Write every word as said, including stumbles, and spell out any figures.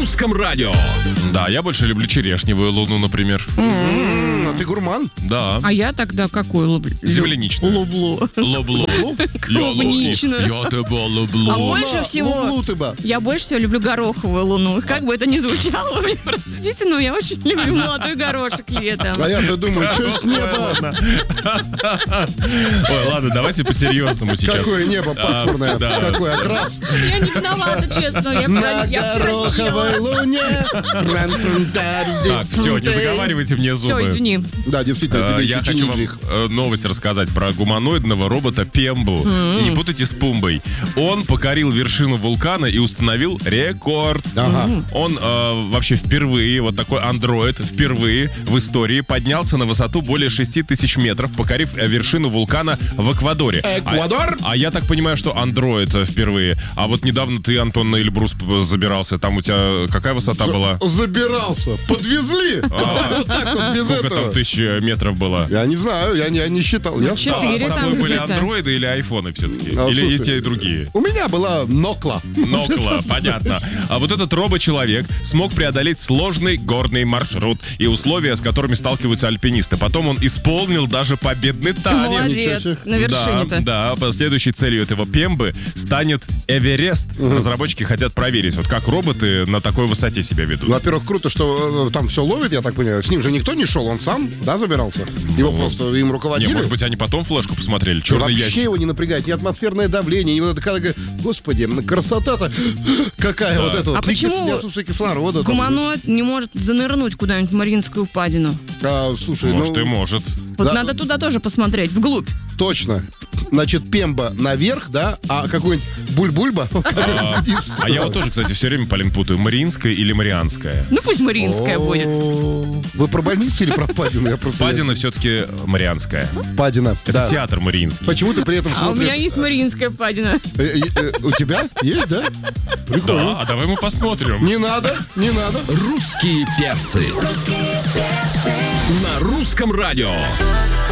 русском радио. Да, я больше люблю черешневую луну, например. А ты гурман? Да. А я тогда какую люблю? Земляничную. Люблю. Лоблу. Клубничную. Я тебя люблю. А больше всего Луну ты бы. я больше всего люблю гороховую луну. Как бы это ни звучало, мне простите, но я очень люблю молодой горошек летом. А я-то думаю, что с неба? Ой, ладно, давайте по-серьезному сейчас. Какое небо пасмурное, А, да. какой окрас. Я не виновата, честно. Я На про- я гороховой луне. Так, все, не заговаривайте мне зубы. Все, извини. Да, действительно, Э, тебе Я еще хочу чинить вам же их. э, новость рассказать про гуманоидного робота Пембу. Не путайте с Пумбой. Он покорил вершину вулкана и установил рекорд. Ага. Он э, вообще впервые, вот такой андроид, впервые в истории поднялся на высоту более шести тысяч метров, покорив э, вершину вулкана в Эквадоре. Эквадор? А, а я так понимаю, что андроид э, впервые. А вот недавно ты, Антон, на Эльбрус п- забирался. Там у тебя какая высота была? Забирался, подвезли. Давай вот так вот, без Сколько там этого. тысяч э, метров было? Я не знаю, я не, я не считал. Я Четыре. стал. А с там тобой были где-то. андроиды или айфоны все-таки? А, или и слушай, те, и другие? У меня была Нокла. Нокла, понятно. А вот этот робот-человек смог преодолеть сложный горный маршрут и условия, с которыми сталкиваются альпинисты. Потом он исполнил даже победный танец. Молодец. себе. На вершине-то. Да, да, следующей целью этого Пембы станет Эверест. Разработчики хотят проверить, вот как роботы на такой высоте себя ведут. Ну, во-первых, круто, что э, там все ловит, я так понимаю. С ним же никто не шел, он сам, да, забирался? Его просто им Не, руководили. может быть, они потом флешку посмотрели. И Черный вообще ящик. его не напрягает, ни атмосферное давление, ни вот это, когда, господи, красота-то какая вот эта А вот. почему Отсутствие кислорода. там. Гуманоид не может занырнуть куда-нибудь в Мариинскую впадину. А, слушай, Может, ну, и может. Вот Да. надо туда тоже посмотреть, вглубь. точно. Значит, Пемба наверх, да, а какой-нибудь Буль-Бульба А, вниз. а я вот тоже, кстати, все время, Полин, путаю. Мариинская или Марианская? Ну пусть Мариинская будет. О, Вы про больницу или про впадину? Я просто- Впадина все-таки Марианская. Впадина, Это да. театр Мариинский. Почему ты при этом А у меня смотришь? есть Мариинская впадина. Э, э, э, У тебя есть, да? Прикольно. Да, а давай мы посмотрим. Не надо, не надо. Русские перцы. На русском радио.